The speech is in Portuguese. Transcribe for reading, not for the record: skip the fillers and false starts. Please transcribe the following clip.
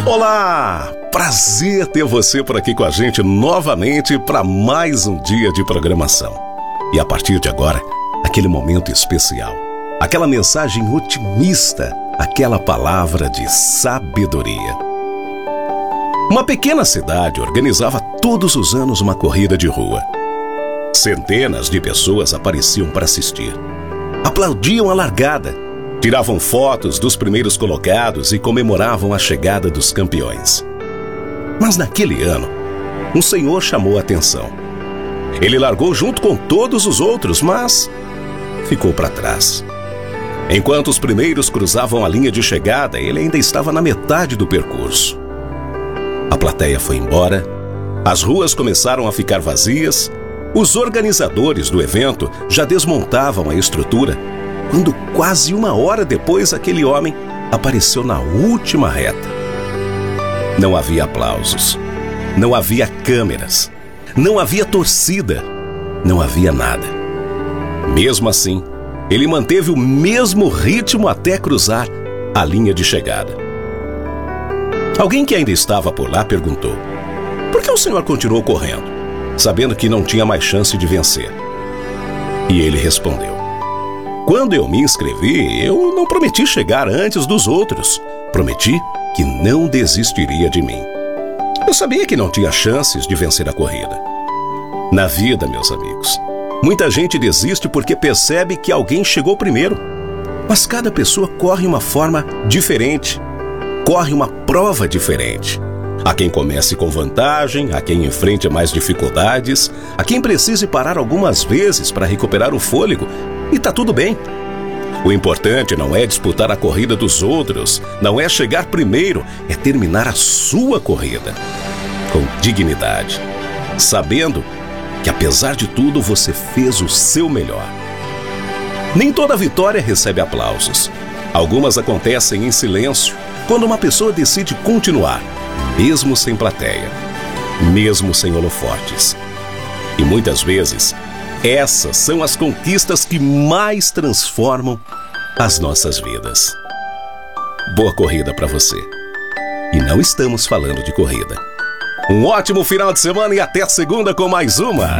Olá! Prazer ter você por aqui com a gente novamente para mais um dia de programação. E a partir de agora, aquele momento especial, aquela mensagem otimista, aquela palavra de sabedoria. Uma pequena cidade organizava todos os anos uma corrida de rua. Centenas de pessoas apareciam para assistir. Aplaudiam a largada, tiravam fotos dos primeiros colocados e comemoravam a chegada dos campeões. Mas naquele ano, um senhor chamou a atenção. Ele largou junto com todos os outros, mas ficou para trás. Enquanto os primeiros cruzavam a linha de chegada, ele ainda estava na metade do percurso. A plateia foi embora, as ruas começaram a ficar vazias, os organizadores do evento já desmontavam a estrutura, quando quase uma hora depois aquele homem apareceu na última reta. Não havia aplausos, não havia câmeras, não havia torcida, não havia nada. Mesmo assim, ele manteve o mesmo ritmo até cruzar a linha de chegada. Alguém que ainda estava por lá perguntou: por que o senhor continuou correndo, sabendo que não tinha mais chance de vencer? E ele respondeu: quando eu me inscrevi, eu não prometi chegar antes dos outros. Prometi que não desistiria de mim. Eu sabia que não tinha chances de vencer a corrida. Na vida, meus amigos, muita gente desiste porque percebe que alguém chegou primeiro. Mas cada pessoa corre uma forma diferente, corre uma prova diferente. Há quem comece com vantagem, há quem enfrente mais dificuldades, há quem precise parar algumas vezes para recuperar o fôlego, e tá tudo bem. O importante não é disputar a corrida dos outros, não é chegar primeiro, é terminar a sua corrida com dignidade, sabendo que apesar de tudo você fez o seu melhor. Nem toda vitória recebe aplausos. Algumas acontecem em silêncio, quando uma pessoa decide continuar, mesmo sem plateia, mesmo sem holofotes. E muitas vezes, essas são as conquistas que mais transformam as nossas vidas. Boa corrida para você. E não estamos falando de corrida. Um ótimo final de semana e até segunda com mais uma.